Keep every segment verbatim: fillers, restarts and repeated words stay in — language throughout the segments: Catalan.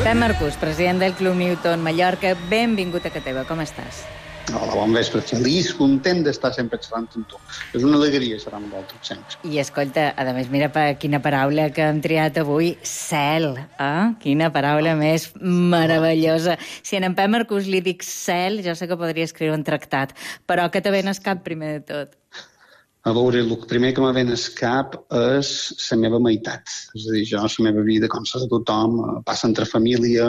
Pep Marcús, president del Club Newton Mallorca, benvingut a casa teva, com estàs? Hola, bon vespre, feliç, content d'estar sempre xerrant amb tu. És una alegria xerrar amb vosaltres, sempre. I escolta, a més, mira pa, quina paraula que hem triat avui, cel, eh? Quina paraula oh. més meravellosa. Si en Pep Marcús li dic cel, jo sé que podria escriure un tractat, però que te ven al cap primer de tot? A veure, el primer que me ven al cap és la meva meitat. És a dir, jo, la meva vida, com saps tothom, passa entre família,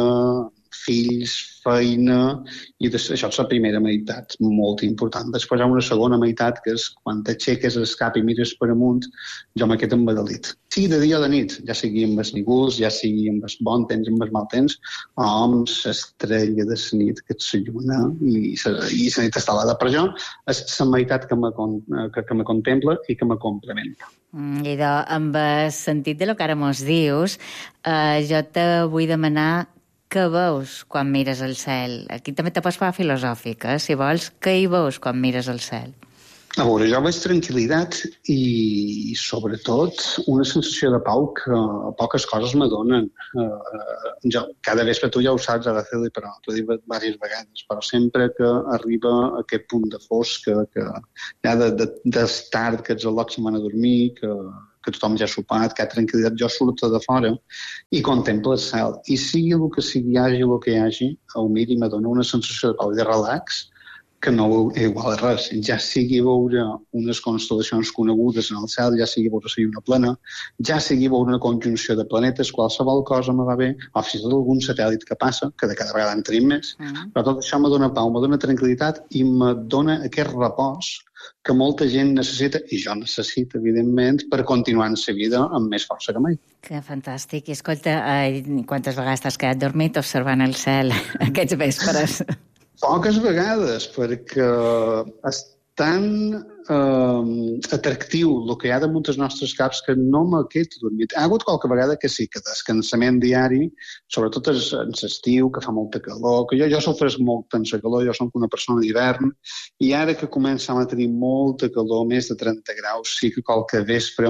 fills, feina, i des, això és la primera meitat, molt important. Després hi ha una segona meitat, que és quan t'aixeques el cap i mires per amunt, jo m'he quedat embadalit. Sí, de dia o de nit, ja sigui amb els nígols, ja sigui amb el bon temps, amb el mal temps, o amb l'estrella de la nit que et s'alluna i la nit estelada. Per jo és la meitat que me, que, que me contempla i que me complementa. Mm, I de, amb el sentit de lo que ara mos dius, eh, jo te vull demanar què veus quan mires el cel? Aquí també te pots posar filosòfica, eh? Si vols, què hi veus quan mires el cel? A veure, jo veig tranquil·litat i, sobretot, una sensació de pau que poques coses me donen. Uh, jo, cada vespre, tu ja ho saps, Araceli, però t'ho he dit diverses vegades, però sempre que arriba a aquest punt de fosc, que, que ja de, de, de tard, que ets al lloc se'n van a dormir, que, que tothom ja ha sopat, que hi ha tranquil·litat, jo surto de fora i contemplo el cel. I sigui el que sigui, hi hagi el que hi hagi, ho miro i me dona una sensació de pau i de relax que no igual a res. Ja sigui veure unes constel·lacions conegudes en el cel, ja sigui veure la lluna plena, ja sigui veure una conjunció de planetes, qualsevol cosa me va bé, o fins i tot algun satèl·lit que passa, que de cada vegada en tenim més, mm. però tot això me dona pau, me dona tranquil·litat i me dona aquest repòs que molta gent necessita, i jo necessito, evidentment, per continuar en la vida amb més força que mai. Que fantàstic. I escolta, eh, quantes vegades t'has quedat dormit observant el cel aquests vespres? Poques vegades, perquè és tan eh, atractiu el que hi ha damunt dels nostres caps que no m'he quedat dormit. Ha hagut qualque vegada que sí, que descansament diari, sobretot en l'estiu, que fa molta calor, que jo, jo sofres molt en la calor, jo som una persona d'hivern, i ara que començam a tenir molta calor, més de trenta graus, sí que qualque vespre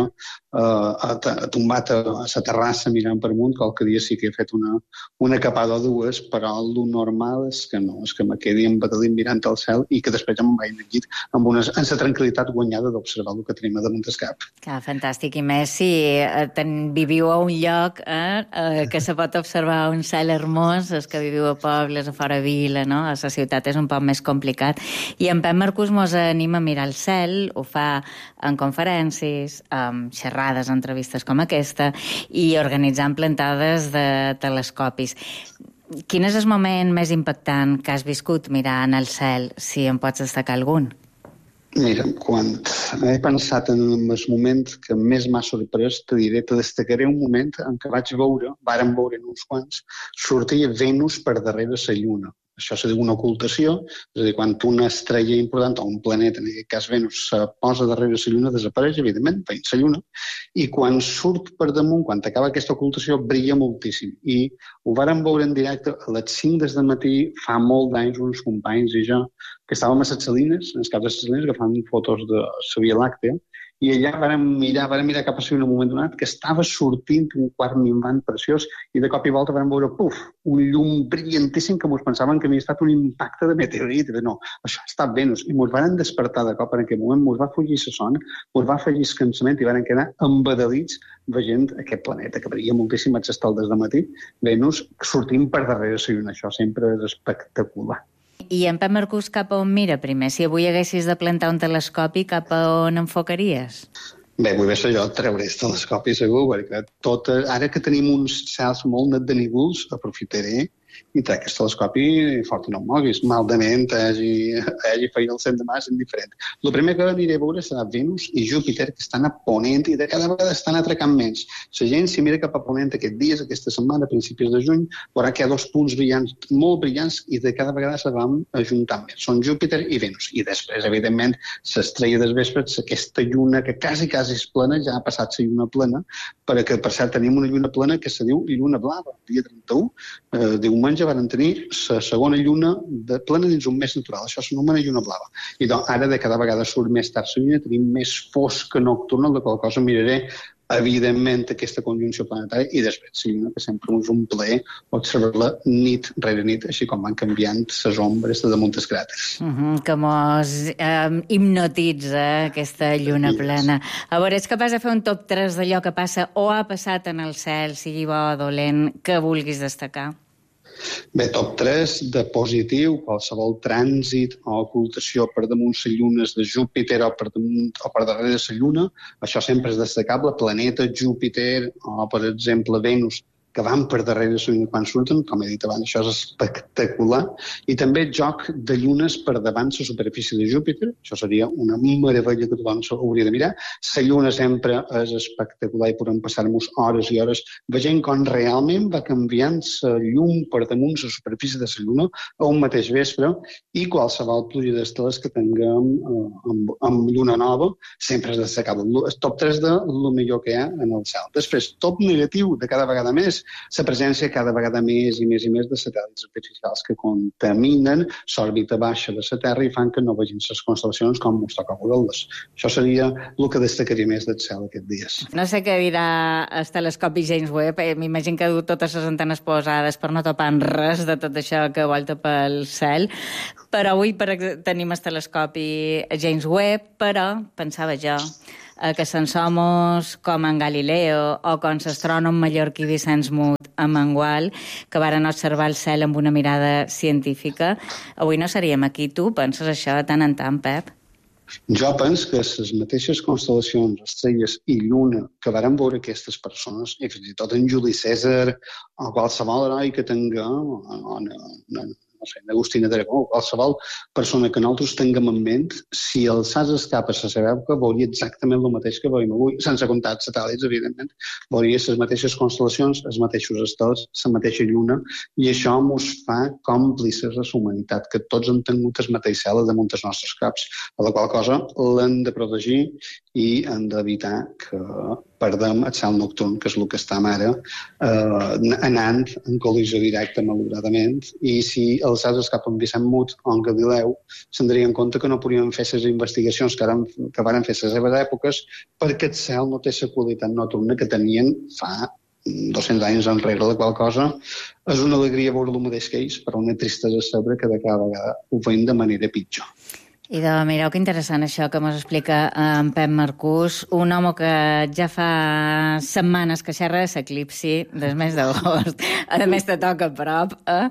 eh, he tombat a la terrassa mirant per amunt, qualque dia sí que he fet una, una capada o dues, però el normal és que no, és que me quedi embadalint mirant al cel i que després em vaig al llit amb una, amb la tranquil·litat guanyada d'observar el que tenim a damunt del cap. Que fantàstic, i més si eh, ten, viviu a un lloc eh, eh, que se pot observar un cel hermós, els que viviu a pobles, a fora vila, no? A la ciutat és un poc més complicat. I en Pep Marcús mos anima a mirar el cel, ho fa en conferències, amb xerrades, entrevistes com aquesta, i organitzant plantades de telescopis. Quin és el moment més impactant que has viscut mirant el cel, si en pots destacar algun? Mira, quan he pensat en el moment que més m'ha sorprès, te diré, te destacaré un moment en què vaig veure, vàrem veure en uns quants, sortia Venus per darrere la Lluna. Això se diu una ocultació, és a dir, quan una estrella important, o un planeta, en aquest cas Venus, se posa darrere la Lluna, desapareix, evidentment, veient la Lluna, i quan surt per damunt, quan acaba aquesta ocultació, brilla moltíssim. I ho vàrem veure en directe a les cinc del matí, fa molt d'anys, uns companys i jo, que estàvem a les Salines, en el cap de les Salines, agafant fotos de la Via Làctea, i allà vàrem mirar, vàrem mirar cap a en un moment donat que estava sortint un quart minvant preciós i de cop i volta vàrem veure, puf, un llum brillantíssim que mos pensaven que havia estat un impacte de meteorit. No, això ha estat Venus. I mos varen despertar de cop en aquell moment, mos va fugir la son, mos va afegir el cansament i varen quedar embadalits veient aquest planeta que brilla moltíssim a les toldes de matí, Venus, sortint per darrere la Lluna. Això sempre és espectacular. I en Pep Marcús, cap a on mira primer? Si avui haguessis de plantar un telescopi, cap a on enfocaries? Bé, vull veure jo treuré el telescopi segur, perquè tot, ara que tenim uns cels molt net de nígols, aprofitaré i trec el telescopi fort i no em moguis. Maldament, hagi, hagi feina el cent de març, indiferent. El primer que aniré a veure serà Venus i Júpiter, que estan a ponent i de cada vegada estan atracant menys. La gent, si mira cap a ponent aquests dies, aquesta setmana, a principis de juny, veurà que hi ha dos punts brillants, molt brillants, i de cada vegada se van ajuntant més. Són Júpiter i Venus. I després, evidentment, l'estrella dels vespres, aquesta lluna que quasi, quasi és plena, ja ha passat la lluna plena, perquè, per cert, tenim una lluna plena que se diu lluna blava, dia trenta-u, eh, diumenge van tenir la segona lluna de plena dins un mes natural. Això s'anomena lluna blava. I doncs, ara de cada vegada surt més tard la lluna, tenim més fosca nocturna, de qual cosa miraré evidentment, aquesta conjunció planetària, i després la lluna, que sempre és un plaer observar-la nit rere nit, així com van canviant les ombres de damunt dels cràters. Uh -huh, que mos eh, hipnotitza aquesta lluna plena. A veure, ets capaç de fer un top tres d'allò que passa o ha passat en el cel, sigui bo o dolent, que vulguis destacar? Bé, top tres de positiu, qualsevol trànsit o ocultació per damunt les llunes de Júpiter o per, damunt, o per darrere la lluna, això sempre és destacable. Planeta Júpiter o, per exemple, Venus, que van per darrere la lluna quan surten, com he dit abans, això és espectacular. I també el joc de llunes per davant la superfície de Júpiter, això seria una meravella que tothom hauria de mirar. La lluna sempre és espectacular i podem passar-nos hores i hores veient com realment va canviant la llum per damunt la superfície de la lluna a un mateix vespre, i qualsevol pluja d'estels que tinguem eh, amb, amb lluna nova sempre és destacable. El top tres de lo millor que hi ha en el cel. Després, top negatiu de cada vegada més, la presència cada vegada més i més i més de satèl·lits artificials que contaminen l'òrbita baixa de la Terra i fan que no vegin les constel·lacions com ens toca veure-les. Això seria el que destacaria més del cel aquests dies. No sé què dirà el telescopi James Webb. Eh, M'imagino que du totes les antenes posades per no topar res de tot això que vol tapar el cel. Però avui per, tenim el telescopi James Webb, però pensava jo que se'n somos com en Galileo o com l'astrònom mallorquí Vicenç Mut a Mangual, que varen observar el cel amb una mirada científica. Avui no seríem aquí. Tu penses això de tant en tant, Pep? Jo penso que les mateixes constel·lacions, estrelles i lluna que varen veure aquestes persones, i fins i tot en Juli Cèsar o qualsevol heroi que tinga, o, o, o, no sé, Agustina d'Aragó, qualsevol persona que nosaltres tinguem en ment, si el SAS escapa a la seva època, veuria exactament el mateix que veiem avui, sense comptar els satèl·lits, evidentment. Veuria les mateixes constel·lacions, els mateixos estels, la mateixa lluna, i això ens fa còmplices de la humanitat, que tots hem tingut el mateix cel damunt dels nostres caps, a la qual cosa l'hem de protegir i hem d'evitar que perdem el cel nocturn, que és el que estem ara, eh, anant en col·lisió directa, malauradament, i si els SAS escapen en Vicent Mut o en Galileu, se'n darien compte que no podien fer les investigacions que, eren, que van fer les seves èpoques, perquè el cel no té la qualitat nocturna que tenien fa dos-cents anys enrere, la qual cosa és una alegria veure el mateix que ells, però una tristesa saber que de cada vegada ho veiem de manera pitjor. I de, mireu que interessant això que ens explica en Pep Marcús, un home que ja fa setmanes que xerra de l'eclipsi del mes d'agost. A més, te toca a prop, eh?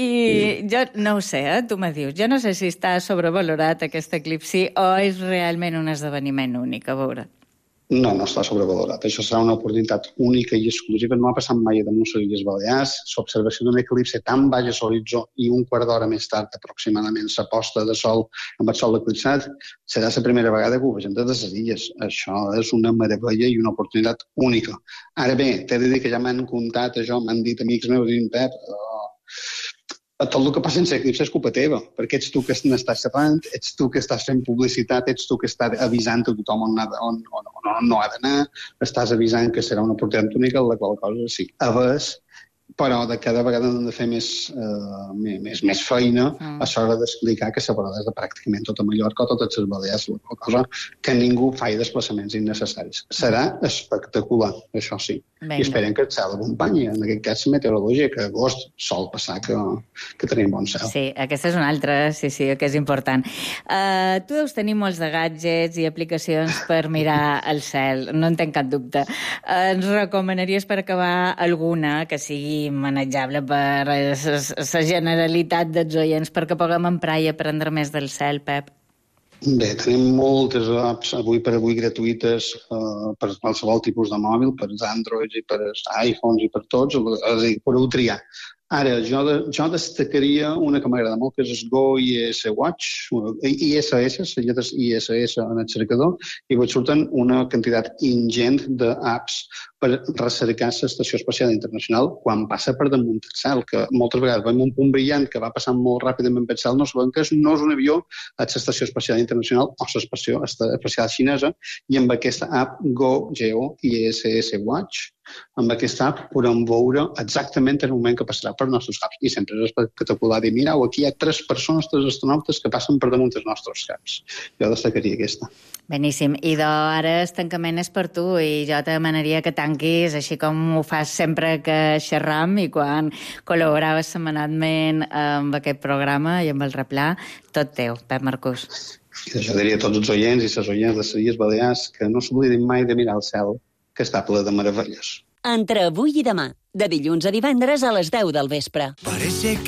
I jo no ho sé, eh? Tu me dius. Jo no sé si està sobrevalorat aquest eclipsi o és realment un esdeveniment únic, a veure. No, no està sobrevalorat. Això serà una oportunitat única i exclusiva. No ha passat mai damunt les Illes Balears. L'observació d'un eclipsi tan baix a l'horitzó i un quart d'hora més tard, aproximadament, la posta de sol amb el sol eclipsat, serà la primera vegada que ho vegem des de les illes. Això és una meravella i una oportunitat única. Ara bé, t'he de dir que ja m'han contat això, m'han dit amics meus, dient, Pep, oh, tot el que passa en l'eclipsi és culpa teva, perquè ets tu que n'estàs xerrant, ets tu que estàs fent publicitat, ets tu que estàs avisant a tothom on, ha, on, on, on no ha d'anar, estàs avisant que serà una oportunitat única, la qual cosa sí, a vegades, però de cada vegada hem de fer més, uh, més, més feina mm. a l'hora d'explicar que s'aborda des de pràcticament tota Mallorca o totes les Balears, la qual cosa que ningú faci desplaçaments innecessaris. Serà espectacular, això sí. Venga. I esperem que el cel acompanyi, en aquest cas la meteorologia, que a agost sol passar que, que tenim bon cel. Sí, aquesta és una altra, sí, sí, que és important. Uh, tu deus tenir molts de gadgets i aplicacions per mirar el cel, no en tenc cap dubte. Uh, ens recomanaries per acabar alguna que sigui manejable per la generalitat dels oients perquè puguem emprar i aprendre més del cel, Pep? Bé, tenim moltes apps avui per avui gratuïtes uh, per qualsevol tipus de mòbil, per els Android i per els iPhones i per tots, és a dir, podeu triar. Ara, jo, de, jo destacaria una que m'agrada molt, que és el Go I S Watch, I S S, les lletres I S S en el cercador, i vos surten una quantitat ingent d'apps per recercar l'Estació Espacial Internacional quan passa per damunt del cel, que moltes vegades veiem un punt brillant que va passant molt ràpidament pel cel, no sabem que no és un avió a l'Estació Espacial Internacional o l'Estació Espacial Xinesa, i amb aquesta app Go, G O I S S Watch, amb aquesta app podem veure exactament en el moment que passarà per els nostres caps. I sempre és espectacular dir, mireu, aquí hi ha tres persones, tres astronautes que passen per damunt dels nostres caps. Jo destacaria aquesta. Beníssim. I doncs ara el tancament és per tu i jo te demanaria que tanquis així com ho fas sempre que xerram i quan col·laboraves setmanalment amb aquest programa i amb el replà. Tot teu, Pep Marcús. I jo diria a tots els oients i les oients de les Illes Balears que no s'oblidin mai de mirar el cel, que està ple de meravelles. Entre avui i demà, de dilluns a divendres a les deu del vespre. Parece que